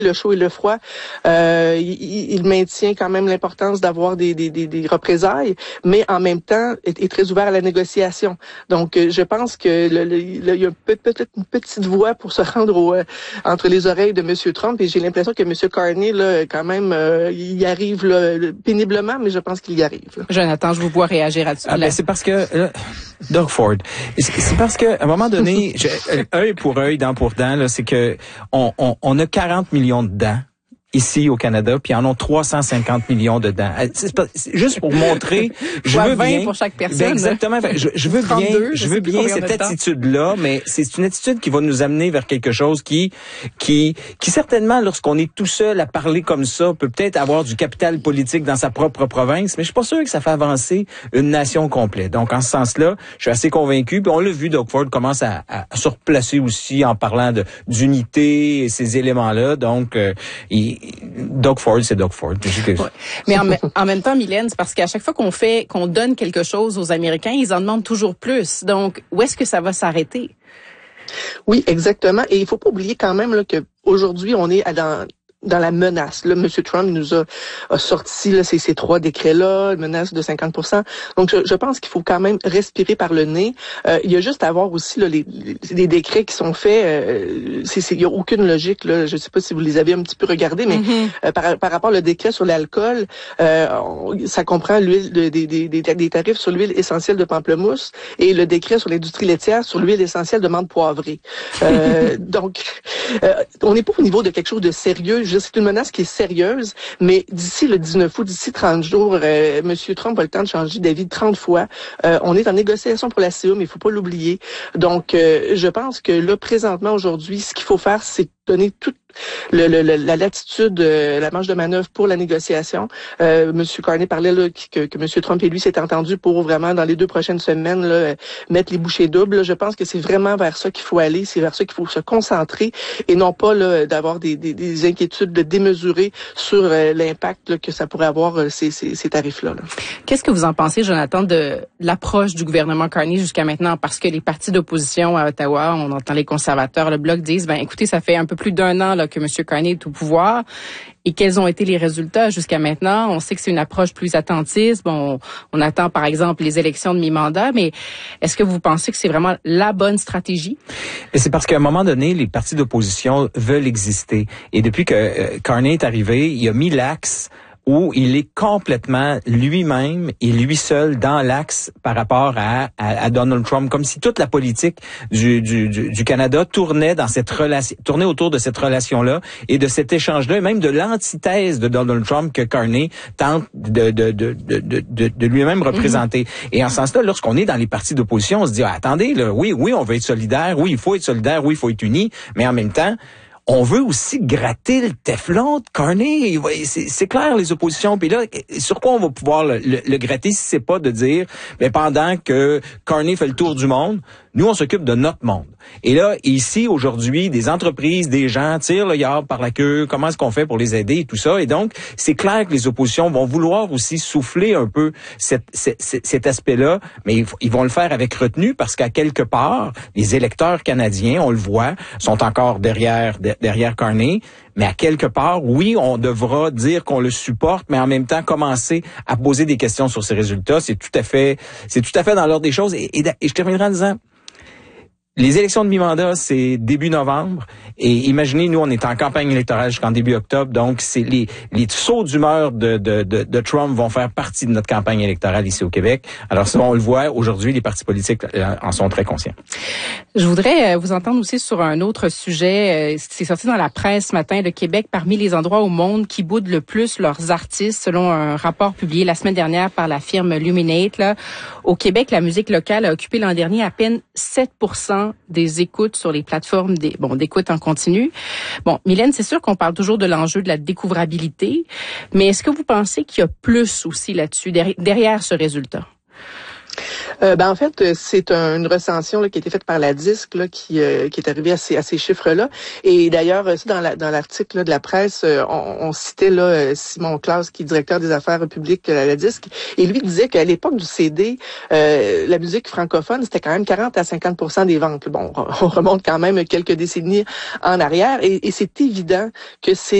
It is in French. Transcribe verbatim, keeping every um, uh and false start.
le chaud et le froid, euh, il, il maintient quand même l'importance d'avoir des, des, des, des représailles, mais en même temps est, est très ouvert à la négociation. Donc, euh, je pense que le, le, le, il y a peut-être une petite voie pour se rendre au, euh, entre les oreilles de M. Trump, et j'ai l'impression que M. Carney, là, quand même, euh, il y arrive là, péniblement, mais je pense qu'il y arrive. Là. Jonathan, je vous vois réagir là-dessus. Ah, ben, c'est parce que euh, Doug Ford, c'est parce que à un moment donné, je, œil pour œil, dent pour dent, là, c'est que on, on, on a quarante millions de dents ici au Canada, puis en ont trois cent cinquante millions de dents. C'est, pas, c'est juste pour montrer, je veux bien pour chaque personne. Ben exactement, je, je veux bien, je veux bien cette attitude-là, mais c'est une attitude qui va nous amener vers quelque chose qui, qui, qui certainement, lorsqu'on est tout seul à parler comme ça, peut peut-être avoir du capital politique dans sa propre province, mais je suis pas sûr que ça fait avancer une nation complète. Donc, en ce sens-là, je suis assez convaincu. Puis on l'a vu, Doug Ford commence à, à se replacer aussi en parlant de d'unité et ces éléments-là. Donc, euh, il Doug Ford, c'est Doug Ford. Ouais. Mais en, en même temps, Mylène, c'est parce qu'à chaque fois qu'on fait, qu'on donne quelque chose aux Américains, ils en demandent toujours plus. Donc, où est-ce que ça va s'arrêter? Oui, exactement. Et il faut pas oublier quand même là, que aujourd'hui, on est dans dans la menace. Là, M. Trump nous a, a sorti là, ces, ces trois décrets-là, menace de cinquante pour cent. Donc, je, je pense qu'il faut quand même respirer par le nez. Euh, il y a juste à voir aussi là, les, les, les décrets qui sont faits. Euh, c'est, c'est, il n'y a aucune logique. Là. Je ne sais pas si vous les avez un petit peu regardés, mais mm-hmm. euh, par, par rapport au décret sur l'alcool, euh, on, ça comprend l'huile de, des, des, des, des tarifs sur l'huile essentielle de pamplemousse et le décret sur l'industrie laitière sur l'huile essentielle de menthe poivrée. Euh, donc, euh, on n'est pas au niveau de quelque chose de sérieux. C'est une menace qui est sérieuse, mais d'ici le dix-neuf août, d'ici trente jours, euh, M. Trump a le temps de changer d'avis trente fois. Euh, on est en négociation pour la C E A, mais il faut pas l'oublier. Donc, euh, je pense que là, présentement, aujourd'hui, ce qu'il faut faire, c'est donner toute le, le, la latitude, euh, la marge de manœuvre pour la négociation. Euh, M. Carney parlait là, que, que M. Trump et lui s'étaient entendus pour vraiment, dans les deux prochaines semaines, là, mettre les bouchées doubles. Là. Je pense que c'est vraiment vers ça qu'il faut aller, c'est vers ça qu'il faut se concentrer et non pas là, d'avoir des, des, des inquiétudes de démesurer sur euh, l'impact là, que ça pourrait avoir euh, ces, ces, ces tarifs-là. Là. Qu'est-ce que vous en pensez, Jonathan, de l'approche du gouvernement Carney jusqu'à maintenant? Parce que les partis d'opposition à Ottawa, on entend les conservateurs, le Bloc disent, ben écoutez, ça fait un peu plus d'un an là, que M. Carney est au pouvoir. Et quels ont été les résultats jusqu'à maintenant? On sait que c'est une approche plus attentiste. Bon, on attend par exemple les élections de mi-mandat, mais est-ce que vous pensez que c'est vraiment la bonne stratégie? Et c'est parce qu'à un moment donné, les partis d'opposition veulent exister. Et depuis que euh, Carney est arrivé, il a mis l'axe où il est complètement lui-même et lui seul dans l'axe par rapport à, à, à Donald Trump, comme si toute la politique du, du, du, du Canada tournait dans cette relation, tournait autour de cette relation-là et de cet échange-là, et même de l'antithèse de Donald Trump que Carney tente de, de, de, de, de, de lui-même représenter. Mm-hmm. Et en ce sens-là, lorsqu'on est dans les partis d'opposition, on se dit, ah, attendez, là, oui, oui, on veut être solidaire, oui, il faut être solidaire, oui, il faut être uni, mais en même temps, on veut aussi gratter le téflon de Carney. C'est, c'est clair, les oppositions. Puis là, sur quoi on va pouvoir le, le, le gratter si c'est pas de dire, mais pendant que Carney fait le tour du monde, nous, on s'occupe de notre monde. Et là, ici, aujourd'hui, des entreprises, des gens tirent le yard par la queue. Comment est-ce qu'on fait pour les aider et tout ça? Et donc, c'est clair que les oppositions vont vouloir aussi souffler un peu cette, cette, cet aspect-là, mais ils vont le faire avec retenue parce qu'à quelque part, les électeurs canadiens, on le voit, sont encore derrière, derrière Carney. Mais à quelque part, oui, on devra dire qu'on le supporte, mais en même temps commencer à poser des questions sur ces résultats. C'est tout à fait, c'est tout à fait dans l'ordre des choses. Et, et, et je terminerai en disant, les élections de mi-mandat, c'est début novembre. Et imaginez, nous, on est en campagne électorale jusqu'en début octobre. Donc, c'est les, les sauts d'humeur de, de, de, de Trump vont faire partie de notre campagne électorale ici au Québec. Alors, ça, on le voit aujourd'hui, les partis politiques en sont très conscients. Je voudrais vous entendre aussi sur un autre sujet. C'est sorti dans la presse ce matin. Le Québec, parmi les endroits au monde qui boudent le plus leurs artistes, selon un rapport publié la semaine dernière par la firme Luminate. Là, au Québec, la musique locale a occupé l'an dernier à peine sept pour cent des écoutes sur les plateformes des, bon, d'écoute en continu. Bon, Mylène, c'est sûr qu'on parle toujours de l'enjeu de la découvrabilité, mais est-ce que vous pensez qu'il y a plus aussi là-dessus, derrière ce résultat? Euh, ben en fait, c'est un, une recension là, qui a été faite par la Disque là, qui, euh, qui est arrivée à ces, à ces chiffres-là. Et d'ailleurs, dans, la, dans l'article là, de la presse, on, on citait là, Simon Claus, qui est directeur des affaires publiques à la Disque, et lui disait qu'à l'époque du C D, euh, la musique francophone, c'était quand même quarante à cinquante pour cent des ventes. Bon, on remonte quand même quelques décennies en arrière, et, et c'est évident que c'est